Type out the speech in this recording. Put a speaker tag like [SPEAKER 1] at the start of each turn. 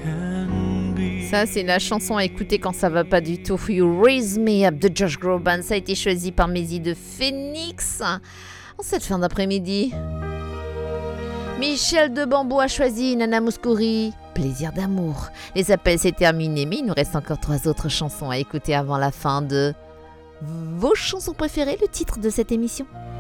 [SPEAKER 1] Ça, c'est la chanson à écouter quand ça va pas du tout. You Raise Me Up de Josh Groban. Ça a été choisi par Maisy de Phoenix en cette fin d'après-midi. Michel de Bambou a choisi Nana Mouskouri, Plaisir d'amour. Les appels, c'est terminé, mais il nous reste encore 3 autres chansons à écouter avant la fin de vos chansons préférées, le titre de cette émission.